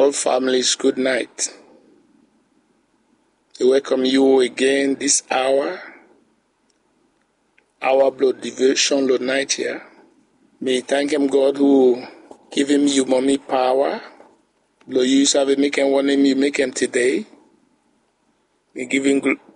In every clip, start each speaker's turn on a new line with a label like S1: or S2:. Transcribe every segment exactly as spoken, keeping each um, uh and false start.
S1: All families, good night. I welcome you again this hour. Our blood devotion, Lord night here. May thank him God who give him you mommy power. Lord, you have a make him one name you make him today. May give him gl-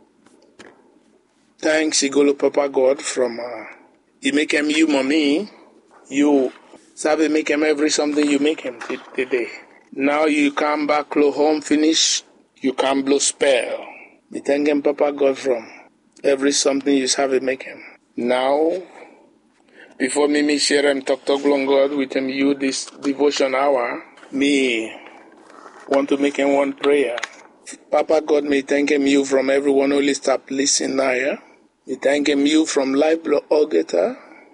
S1: thanks, Igolo Papa God from uh, you make him you mommy. You have make him every something you make him t- today. Now you come back to home, finish, you can blow spell. We thank him, Papa God, from every something you have to make him. Now, before me, me share and talk, talk long God with him, you this devotion hour, me want to make him one prayer. Papa God, me thank him, you from everyone who stop listening now, yeah? Me thank him, you from Life Blow Ogeta.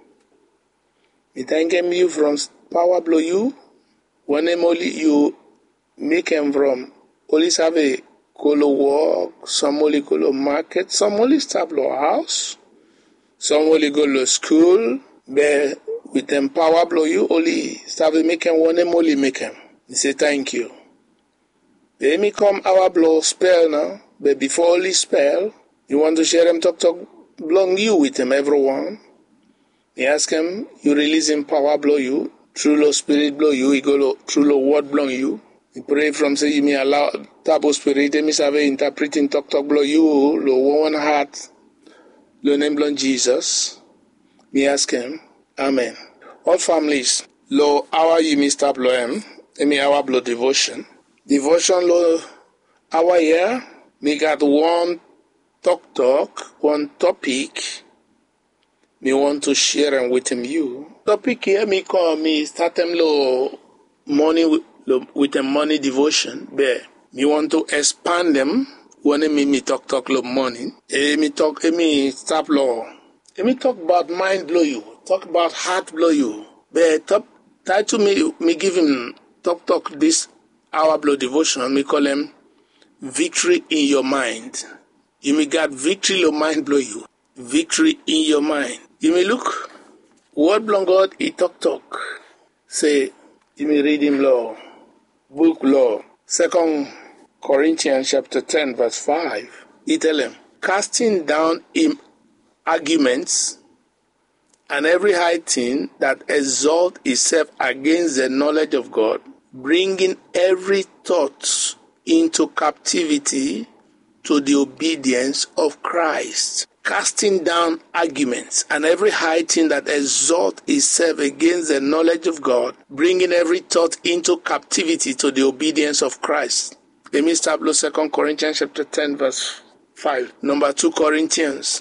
S1: Me thank him, you from Power Blow You. When him only you make him from only have a colo walk, some only colo market, some only stop lo house, some only go to school, but with them power blow you only start make him one him only make him. He say thank you. Let me come our blow spell now, but before only spell, you want to share him talk talk belong you with him everyone. You ask him, you release him power blow you, true low spirit blow you, he go lo, true low word blow you. You pray from say you may allow tabo spirit, me save interpreting talk talk blow you, lo one heart, lo name blow Jesus. Me ask him, Amen. All families, lo our you may stop blow him, me our blow devotion. Devotion lo our year, me got one talk talk, one topic. Me want to share them with him you. Topic here me call me start them lo money with, lo, with the money devotion. But me want to expand them when me me talk talk lo money. Eh me talk eh me stop lo. Eh me talk about mind blow you. Talk about heart blow you. But top title me me give him talk talk this hour blow devotion. Me call him victory in your mind. You may got victory lo mind blow you. Victory in your mind. You may look, word belong God, he talk talk. Say, you may read him law, book law. Second Corinthians chapter ten verse five. He tell him, casting down him arguments and every high thing that exalt itself against the knowledge of God, bringing every thought into captivity to the obedience of Christ. Casting down arguments and every high thing that exalts itself against the knowledge of God, bringing every thought into captivity to the obedience of Christ. Let me start with Second Corinthians chapter ten verse five. Number two Corinthians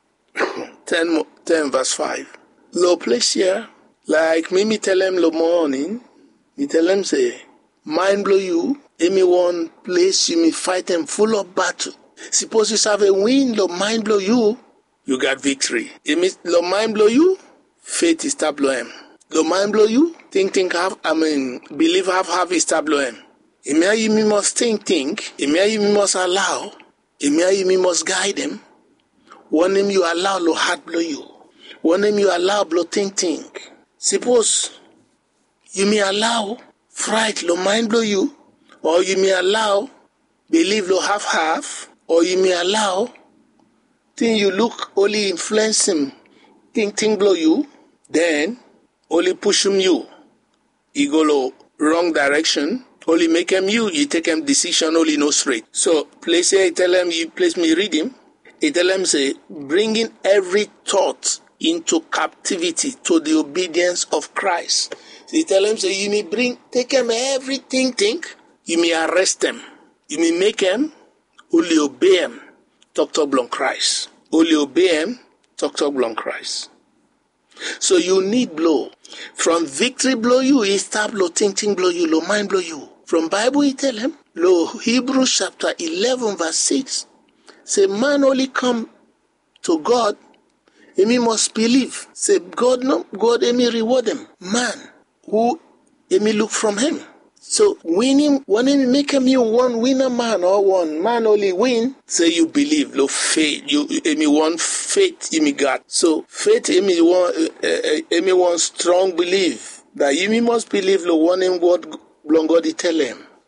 S1: ten, ten verse five. Lo place here, like me me tell him lo morning, me tell him say, mind blow you, in me one place you me fight them full of battle. Suppose you have a win, lo mind blow you, you got victory. It means lo mind blow you, faith is tab blow him. Lo mind blow you, think think have, I mean, believe have have is tab blow him. It mean you me must think think, it mean you me must allow, it mean you me must guide him. One name you allow lo heart blow you. One name you allow blow think think. Suppose you may allow fright lo mind blow you, or you may allow believe lo half half. Or you may allow thing you look only influence him, think think blow you, then only push him you. He go lo wrong direction, only make him you, you take him decision only no straight. So place here, he tell him, you place me read him, he tell him say, bringing every thought into captivity to the obedience of Christ. So he tell him say, you may bring, take him everything think, you may arrest him, you may make him, only obey him, talk talk belong Christ. Only obey him, talk talk belong Christ. So you need blow. From victory blow you, he start blow, think think blow you, lo mind blow you. From Bible he tell him, lo Hebrews chapter eleven verse six. Say man only come to God, and he must believe. Say God no, God and me reward him. Man who and me look from him. So winning, when he make him you one winner man or one man only win, say you believe, lo faith, you me one faith you me got. So faith in me one, uh, me one strong belief that you me must believe lo one in God, long God he tell him.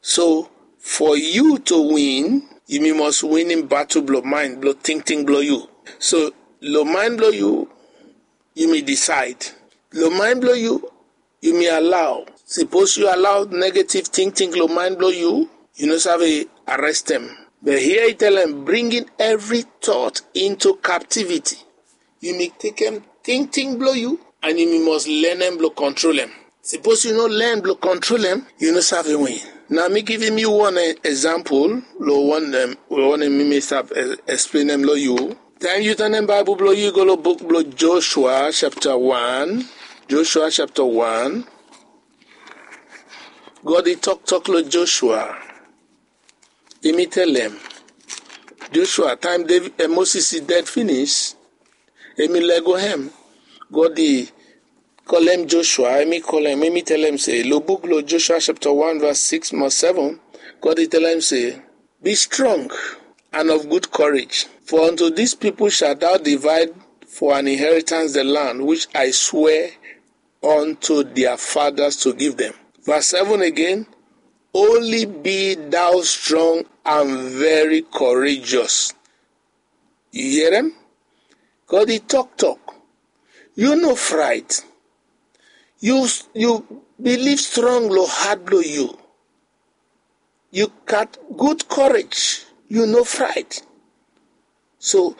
S1: So, for you to win, you must win in battle blow, mind blow, think, think blow you. So, lo mind blow you, you may decide. Lo mind blow you, you may allow. Suppose you allow negative think, think, lo mind blow you, you know, have a arrest them. But here you tell them, bringing every thought into captivity. You may take them, think, think, blow you, and you must learn them, blow, control them. Suppose you know learn, blow, control them, you know, have a win. Now, me giving you one example, lo one them, one me may start explain them, lo you. Time you turn them Bible, blow you go to book, blow Joshua chapter one, Joshua chapter one. God, he talk, talk, lo Joshua. He me tell them, Joshua, time David, uh, Moses is dead, finish. He me lego him. God, he call him Joshua. I me call him. I me tell him say, lo book, lo Joshua chapter one, verse six, more seven. God, he tell him say, be strong and of good courage. For unto these people shalt thou divide for an inheritance the land which I swear unto their fathers to give them. Verse seven again. Only be thou strong and very courageous. You hear them? God, he talk, talk. You no fright. You, you believe strong, lo hard blow you. You got good courage. You no fright. So,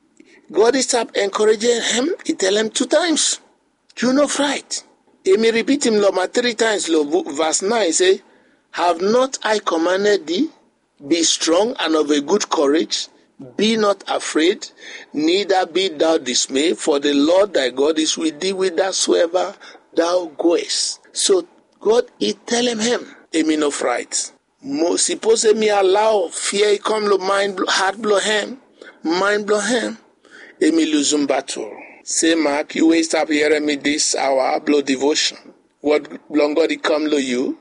S1: God is up encouraging him. He tell him two times. You no fright. He may repeat him, lo, three times, lo, verse nine, say, have not I commanded thee? Be strong and of a good courage. Be not afraid, neither be thou dismayed, for the Lord thy God is with thee whithersoever thou goest. So God, he tell him, him, he me no fright. Suppose he me allow fear come lo mind blow, heart blow him, mind blow him, he me lose him battle. Say Mark, you will stop hearing me this hour, blow devotion. What long God he come lo you?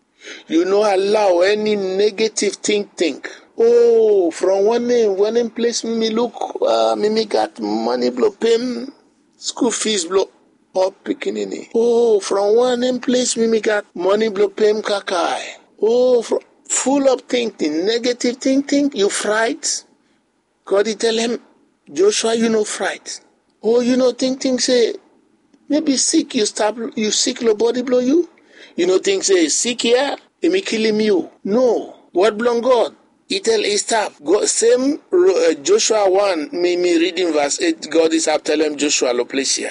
S1: You no allow any negative thing think. Oh, from one name, one name place me look, uh, me got money blow pay school fees blow up pickinini. Oh, from one name place me got money blow pay kakai. Oh, from, full of thinking, negative thinking, you fright. God he tell him, Joshua, you no fright. Oh, you know think think say, maybe sick you stop you sick lo body blow you. You know think say sick here, he may kill him you. No, what belong God? He tell he stop. God, same uh, Joshua one, me me reading verse eight. God is up tell him Joshua lo place here.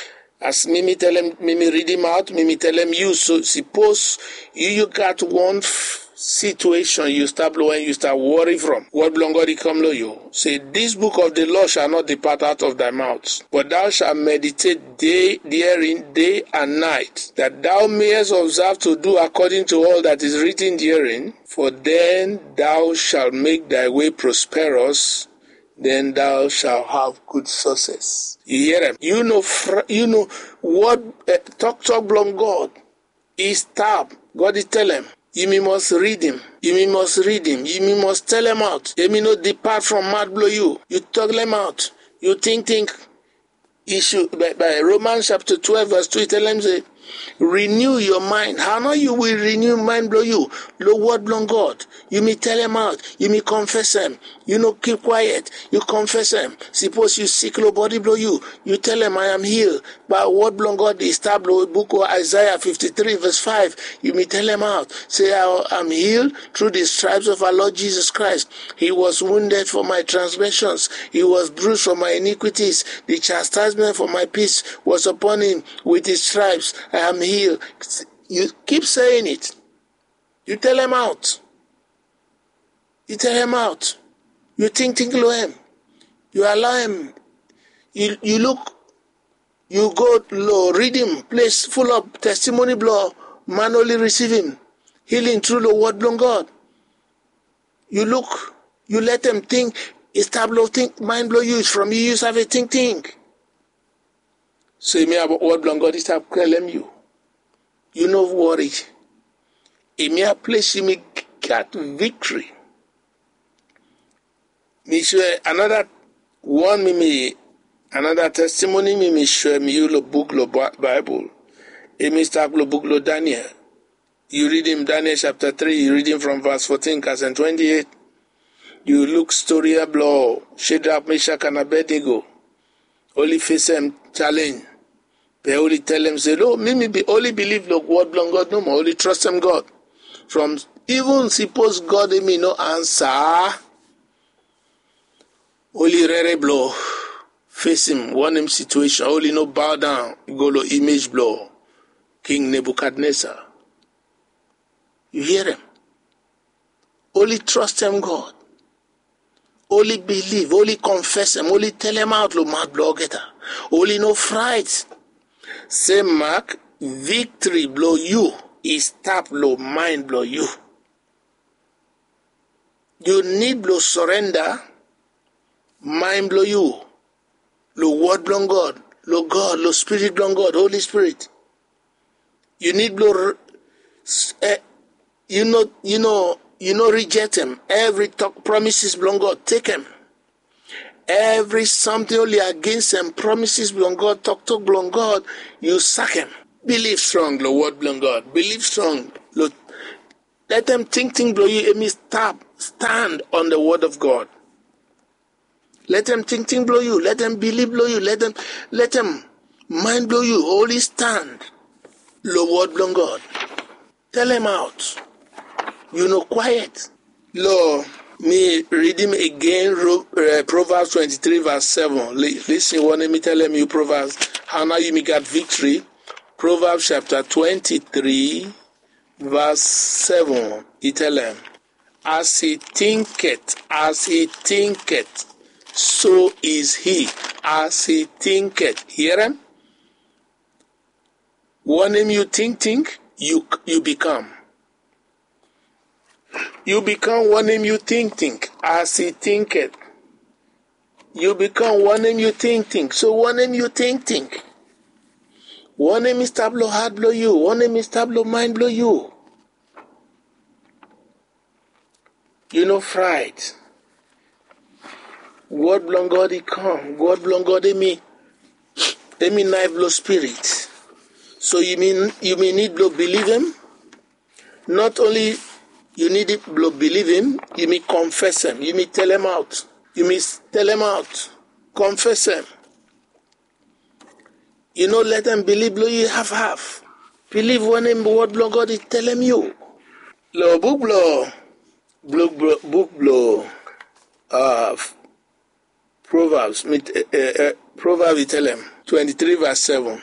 S1: As me me tell him, me me read him out. Me me tell him you. So suppose you you got one f- situation you start blowing, you start worry from. What belong God he come lo you? Say this book of the law shall not depart out of thy mouth, but thou shalt meditate day therein day and night, that thou mayest observe to do according to all that is written therein. For then thou shalt make thy way prosperous, then thou shalt have good success. You hear them? You know, fr- you know what uh, talk talk belong God. He stop. God is tell him. You must read him. You must read him. You must tell him out. You may not depart from mad blow you. You talk them out. You think, think. Issue by, by Romans chapter twelve verse two, tell him say, renew your mind. How now you will renew mind blow you? Lo word blow God. You may tell him out. You may confess him. You know keep quiet. You confess him. Suppose you sick lo body blow you. You tell him I am healed. By word blow God is tableau book of Isaiah fifty-three verse five. You may tell him out. Say I am healed through the stripes of our Lord Jesus Christ. He was wounded for my transgressions. He was bruised for my iniquities. The chastisement for my peace was upon him. With his stripes I am healed. You keep saying it. You tell him out. You tell him out. You think, think lo him. You allow him. You you look. You go low, read him. Place full of testimony blow. Manually receive him. Healing through the word blow God. You look. You let them think. It's tableau think. Mind blow you. It's from you. You have a think think. So you may have what belong God is to claim you. You know worry. In your place you may get victory. Me share another one me me another testimony me me share me you lo book lo Bible. E me start lo book lo Daniel. You read him Daniel chapter three, you read him from verse fourteen, cause and twenty-eight. You look story blow, Shadrach, Meshach, and Abednego. Only face them challenge. They only tell them, say, no, me be only believe the word belong God no more, only trust them God. From even suppose God may no answer, only rare blow, face him, one him situation, only no bow down, go to image blow, King Nebuchadnezzar. You hear him? Only trust him God. Only believe, only confess him, only tell him out, lo mad blow getter. Only no fright. Say Mark, victory blow you, is tap blow mind blow you. You need blow surrender, mind blow you. Lo word blow God, lo God, lo spirit blow God, Holy Spirit. You need blow, uh, you know, you know, you know, reject him. Every talk promises blow God, take him. Every something only against him, promises belong God, talk talk belong God, you sack him. Believe strong, the word belong God. Believe strong. Lord. Let them think, think, blow you, me stop, stand on the word of God. Let them think, think, blow you. Let them believe, blow you. Let them, let them mind blow you. Holy stand. The word belong God. Tell him out. You know, quiet. Lord. Me read him again, uh, Proverbs twenty-three, verse seven. Listen, what let me tell him you Proverbs, how now you may get victory. Proverbs chapter twenty-three, verse seven. He tell him, as he thinketh, as he thinketh, so is he. As he thinketh. Hear him? What name you think, think, you, you become. You become one name you think, think, as he thinketh. You become one name you think, think. So one name you think, think. One name is tableau heart blow you. One name is tableau mind blow you. You know fright. God belong God he come. God belong God he me. He me knife blow spirit. So you mean you may need blow believe him. Not only you need it, believe him, you may confess him, you may tell him out, you may tell him out, confess him. You know, let them believe, blow you half half. Believe one him, what blow God is tell him you. Blow, book blow, book blow, book blow, uh, Proverbs, uh, uh, Proverbs, he tell him, twenty-three verse seven.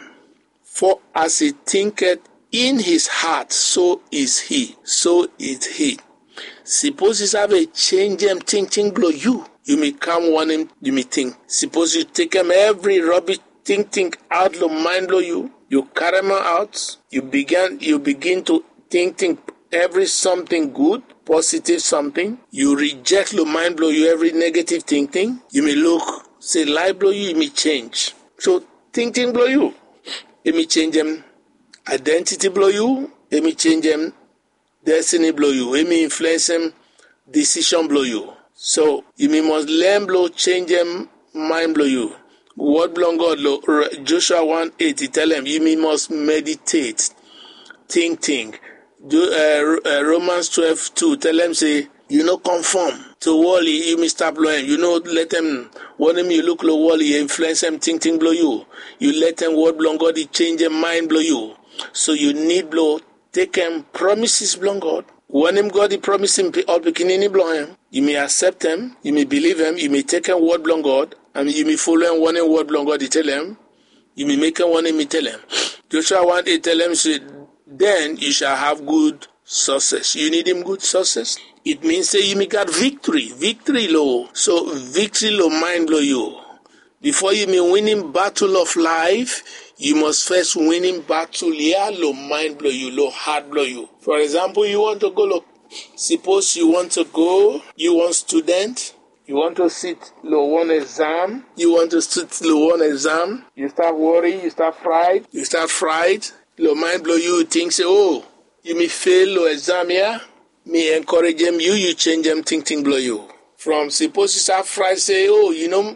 S1: For as he thinketh in his heart, so is he. So is he. Suppose you have a change him, think, think, blow you. You may come one him, you may think. Suppose you take him every rubbish, think, think, out, blow, mind, blow you. You carry him out. You begin, you begin to think, think, every something good, positive something. You reject, blow, mind, blow you, every negative thinking. You may look, say, lie, blow you, you may change. So, think, think, blow you. You may change him. Identity blow you, it may change them. Destiny blow you, it may influence them. Decision blow you. So you may must learn blow, change them, mind blow you. Word blow God, blow. Joshua one eight, he tell them you may must meditate, think, think. Do, uh, uh, Romans twelve two, tell them say you know conform to Wally, you may stop blowing. You know let them. When them you look low Wally, influence them, think, think blow you. You let them word blow God, he change them, mind blow you. So you need blow, take him, promises blow God. When him God, he promise him all beginning blow him. You may accept him, you may believe him, you may take him word blow God, and you may follow him one him word blow God, he tell him. You may make him one him, he tell him. Joshua one eight tell him, say, then you shall have good success. You need him good success. It means say you may get victory, victory low. So victory low mind blow you. Before you may winning battle of life, you must first winning battle here, low mind blow you, low heart blow you. For example, you want to go, look, suppose you want to go, you want student, you want to sit low one exam, you want to sit low one exam, you start worry, you start fright, you start fright, low mind blow you, you think, say, oh, you may fail low exam here, me encourage them, you, you change them, think, think blow you. From suppose you start fright, say, oh, you know,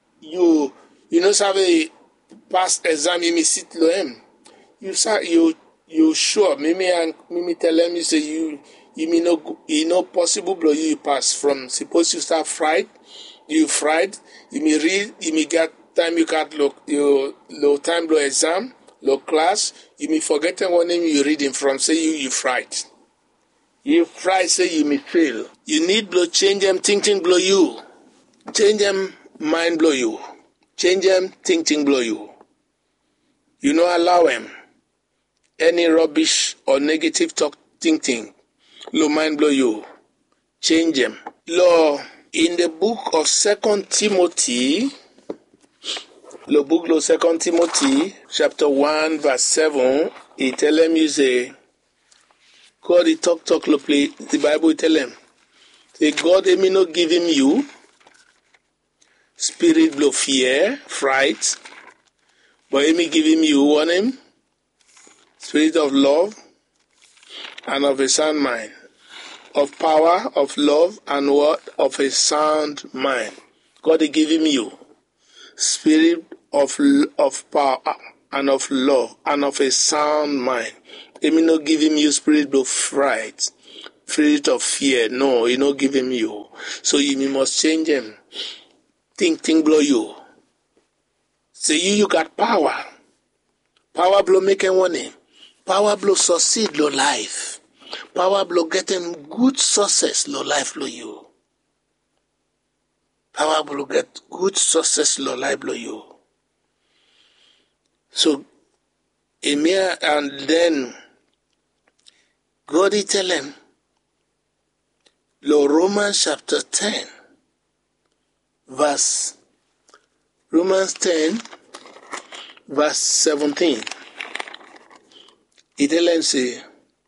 S1: you, you know, have a past exam, you may sit low him. You start, you, you sure, Mimi and Mimi tell them, you say, you, you may not, you know, possible blow you pass from, suppose you start fried, you fried, you may read, you may get time you got look, you, low time blow exam, low class, you may forget what name you reading from, say you, you fried. You fried, say you may fail. You need blow, change them, thinking blow you. Change them, mind blow you. Change them, thinking blow you. You know, allow them. Any rubbish or negative talk thinking, lo mind blow you. Change them. Lo, in the book of Second Timothy, lo book lo Second Timothy, chapter one, verse seven, he tell them you say, God he talk talk lo play, the Bible tell him, say God he may not give him you, spirit blow fear, fright, but he may give him you one him, spirit of love and of a sound mind, of power, of love, and what? Of a sound mind. God, He give him you. Spirit of of power and of love and of a sound mind. He may not give him you spirit of fright, spirit of fear. No, He not give him you. So you must change him. Think, think blow you. Say you, you got power. Power blow making money. Power blow succeed lo life. Power blow getting good success lo life lo you. Power blow get good success lo life lo you. So, Emir and then God he tell him lo Romans chapter ten verse Romans ten verse seventeen. He tell him say,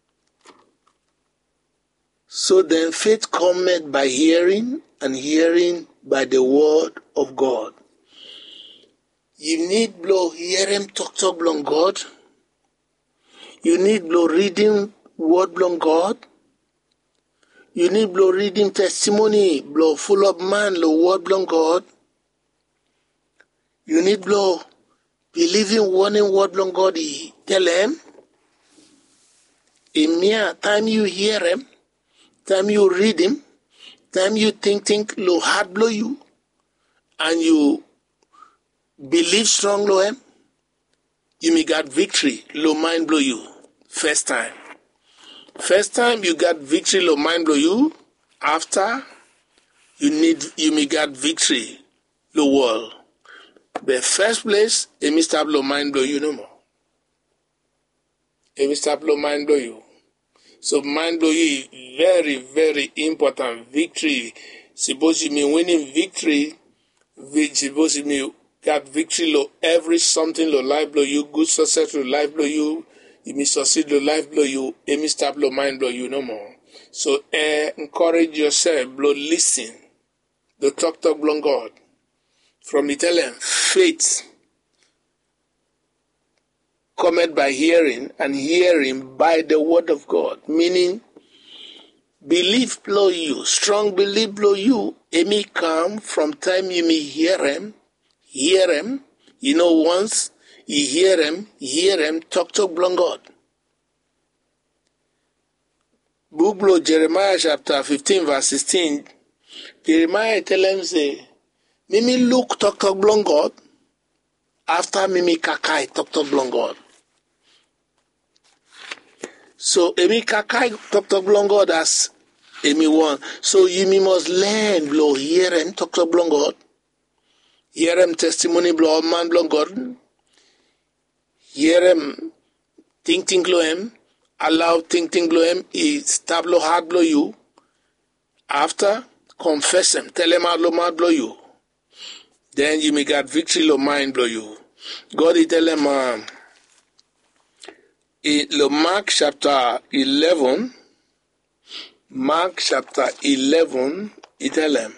S1: so then faith cometh by hearing, and hearing by the word of God. You need blow hear him talk talk blong God. You need blow reading word blong God. You need blow reading testimony blow full of man lo word blong God. You need blow believing warning word blong God. He tell him. In mere time you hear him, time you read him, time you think, think, lo heart blow you, and you believe strong lo him, you may got victory, lo mind blow you. First time. First time you got victory, lo mind blow you. After, you need, you may got victory, lo world. But first place, it may stop lo mind blow you no more. It will start blow mind blow you. So mind blow you very, very important. Victory. Suppose you mean winning victory. Suppose you mean got victory lo every something lo life blow you. Good success lo life blow you. You may succeed lo life blow you. It may start blow mind blow you no more. So uh, encourage yourself. Blow listen. The talk talk blow God. From Italian faith. Cometh by hearing, and hearing by the word of God. Meaning, belief blow you, strong belief blow you. It may come from time you may hear him, hear him. You know, once you hear him, hear him, talk to blow God. Book blow Jeremiah chapter fifteen verse sixteen. Jeremiah tell him say, Mimi look talk to blow God. After Mimi kakai talk to blow God. So, Emi kakai talk to blow God as Emi one. So, you must learn blow, hear him talk to blow God. Hear him testimony blow man blow God. Hear him think think blow him. Allow think think blow him. He stab blow hard blow you. After, confess him. Tell him how low mad blow you. Then you may get victory low mind blow you. God he tell him um, in Mark chapter eleven, Mark chapter eleven, he tell him.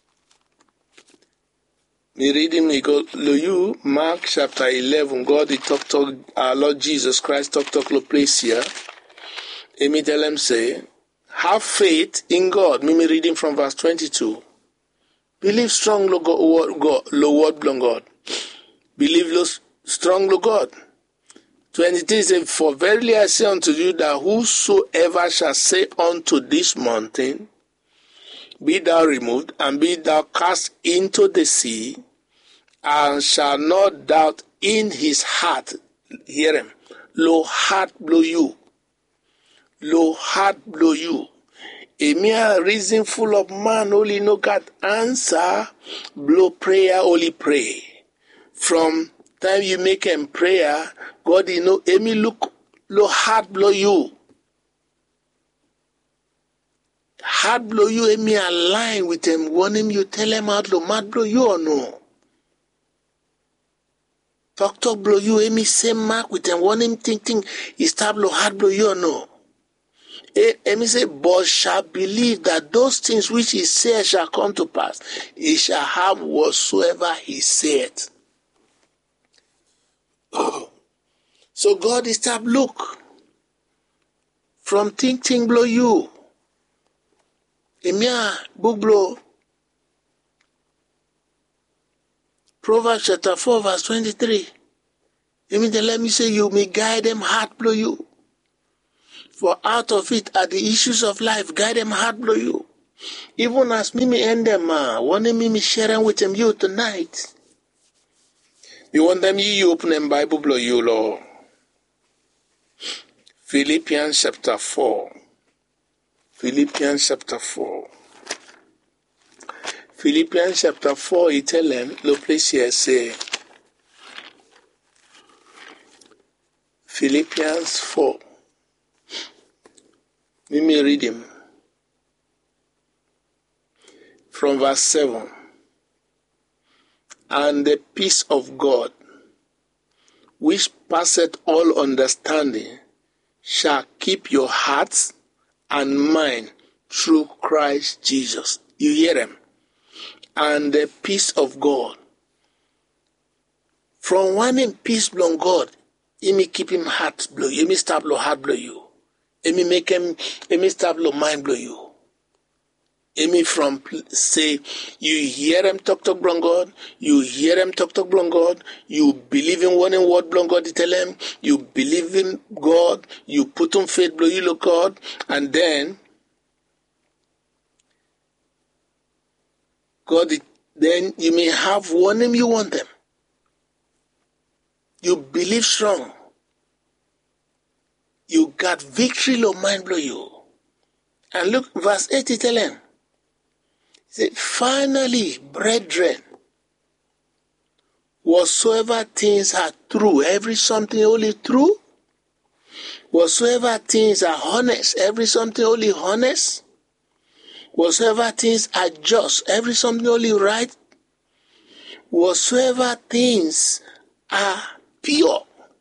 S1: Me reading me go lo you Mark chapter eleven. God he talk to our Lord Jesus Christ talk talk lo place here. He me tell him say, have faith in God. Me me reading from verse twenty-two. Believe strong lo God, lo word blong God. Believe lo strong lo God. twenty-three says, for verily I say unto you that whosoever shall say unto this mountain, be thou removed, and be thou cast into the sea, and shall not doubt in his heart, hear him, lo heart blow you, lo heart blow you. A mere reason full of man only no God answer, blow prayer only pray. From time you make him prayer, God you know, Amy look, lo heart blow you. Heart blow you, Amy align with him, want him, you tell him out, lo mad blow you or no? Talk talk blow you, Amy same mark with him, want him think think, he start blow heart blow you or no? Amy say, but shall believe that those things which he said shall come to pass. He shall have whatsoever he said. Oh. So God is start look. From think think blow you. Emia book blow. Proverbs chapter four verse twenty-three. Amy then let me say you may guide them heart blow you. For out of it are the issues of life. Guide them, heart blow you. Even as Mimi end them, uh, want them Mimi sharing with them you tonight. You want them you open them Bible blow you, Lord. Philippians chapter four. Philippians chapter four. Philippians chapter four, he tell them, look please here say. Philippians four. Let me read him. From verse seven. And the peace of God, which passeth all understanding, shall keep your hearts and mind through Christ Jesus. You hear him? And the peace of God. From one in peace blow God, he may keep him heart blow. He may stop blow heart blow you. Amy make him, Amy start blow mind blow you. Amy from say, you hear him talk talk blong God, you hear him talk talk blong God, you believe in one in word blong God, you tell him, you believe in God, you put on faith blow you look God, and then God, then you may have one name you want them. You believe strong. You got victory, Lord, mind blow you. And look, verse eight, he tell him, he said, finally, brethren, whatsoever things are true, every something only true, whatsoever things are honest, every something only honest, whatsoever things are just, every something only right, whatsoever things are pure,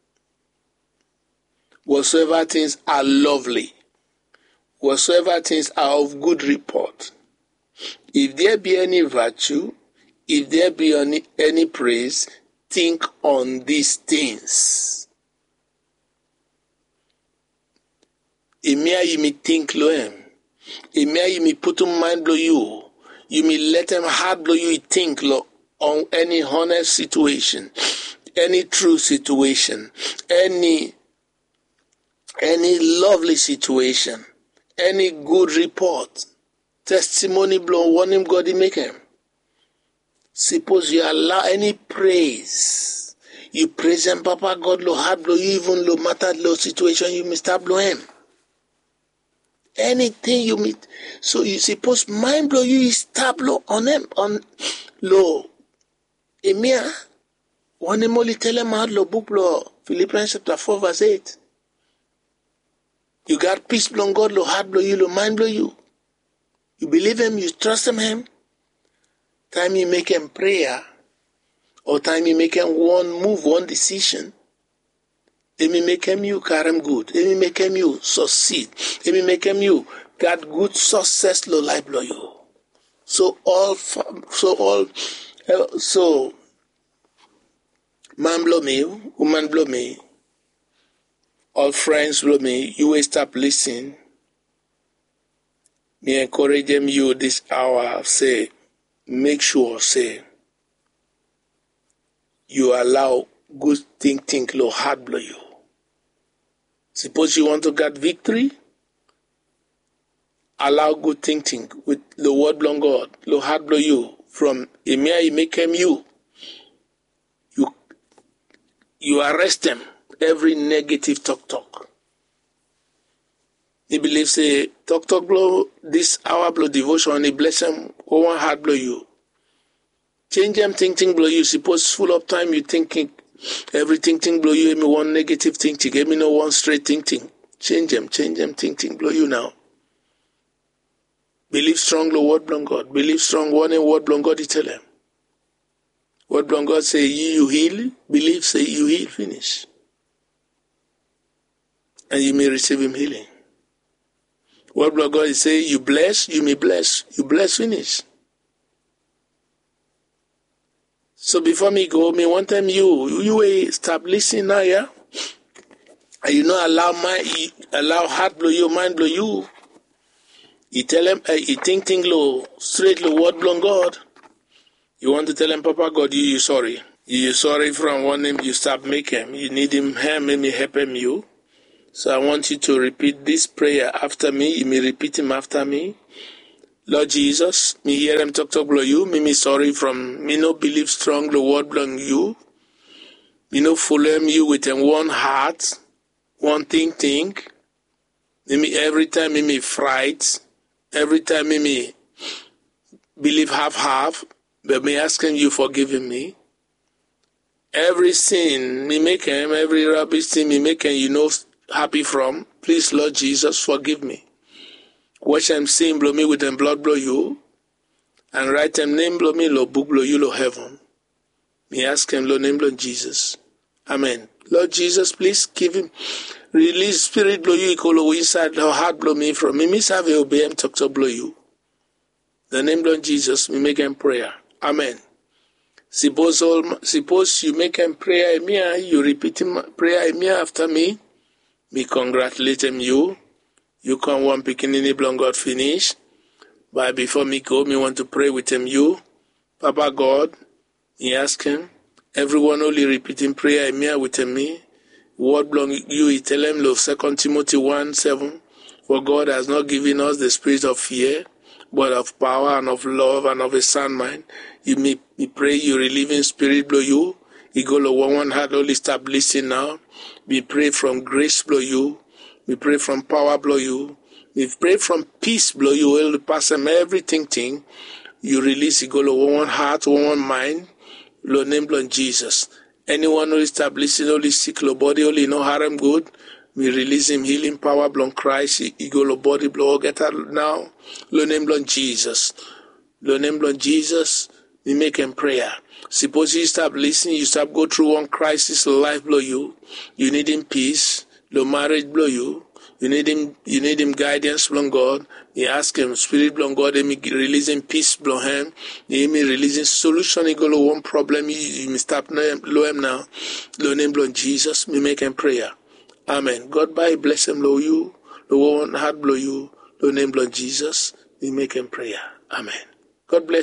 S1: whatsoever things are lovely, whatsoever things are of good report, if there be any virtue, if there be any, any praise, think on these things. Emia you may think lo em. Emia you may put on mind blow you. You may let them heart blow you think lo on any honest situation, any true situation, any Any lovely situation, any good report, testimony blow, one him God he make him. Suppose you allow any praise, you praise him, Papa God lo hard blow, you even lo matter low situation, you may start blow him. Anything you meet, so you suppose mind blow you, you start blow on him, on low. Emia, one him only tell him hard lo book blow, Philippians chapter four verse eight. You got peace blow God, lo heart blow you, lo mind blow you. You believe him, you trust him, him. Time you make him prayer, or time you make him one move, one decision, it may make him you carry him good. It may make him you succeed. It may make him you got good success, lo life blow you. So all, so all, so man blow me, woman blow me. All friends blow me, you will stop listening. Me encourage them you this hour, say, make sure, say, you allow good thing, think, low, hard blow you. Suppose you want to get victory, allow good thinking with the word blow God, the heart blow you from Emia you make him you. You you arrest them every negative talk talk. He believes say talk talk blow this hour blow devotion, he bless them, one heart blow you. Change them thinking blow you. Suppose full of time you thinking every thinking blow you, give me one negative thinking, give me no one straight thinking. Change them, change them thinking blow you now. Believe strong the word blow God. Believe strong one in word blow God, he tell them. Word blow God say ye you heal, believe say you heal, finish. And you may receive him healing. Word blow God say you bless, you may bless, you bless, finish. So before me go, me one time you you will stop listening now, yeah? And you know allow my allow heart blow you, mind blow you. You tell him, uh, you think think low, straight low word blow God. You want to tell him, Papa God, you you sorry. You sorry from one him, you stop make him. You need him help me help him you. So I want you to repeat this prayer after me. You may repeat him after me. Lord Jesus, me hear him talk talk blow you. Me me sorry from me no believe strong the word blow you. Me no follow him you with him one heart, one thing think. Me me every time me me fright. Every time me me believe half half. But me asking you forgiving me. Every sin me make him, every rubbish thing me make him, you know happy from. Please Lord Jesus forgive me. Wash him sin blow me with them blood blow you. And write him name blow me lo book blow you lo heaven. Me ask him lo name blow Jesus. Amen. Lord Jesus, please give him release spirit blow you equal inside the heart blow me from me. Miss have obey him talk to blow you. The name blow Jesus, me make him prayer. Amen. Suppose all suppose you make him prayer me, you repeat him prayer me after me. Me congratulate him you. You come one picking blow God finish. But before me go, me want to pray with him you. Papa God, me ask him. Everyone only repeating prayer me with him me. Word belong you, he tell him love Second Timothy one seven. For God has not given us the spirit of fear, but of power and of love and of a sound mind. You may me pray you relieving spirit blow you. You go to one one heart only stop listening now. We pray from grace blow you. We pray from power blow you. We pray from peace blow you. Will pass them everything thing. You release you go to one one heart, one one mind. Lord name blow Jesus. Anyone who is establishing only sick lo body, only no harm good. We release him healing power blow Christ. He go lo body blow get out now. Lord name blow Jesus. Lord name blow Jesus. We make him prayer. Suppose you stop listening, you stop go through one crisis, life blow you. You need him peace. Lo marriage blow you. You need him. You need him guidance from God. You ask him spirit blow God. He me releasing peace blow him. He me releasing solution. He go to one problem. You, you me stop blow him now. Lo name blow Jesus. Me make him prayer. Amen. God by bless him blow you. Lo one heart blow you. Lo name blow Jesus. Me make him prayer. Amen. God bless.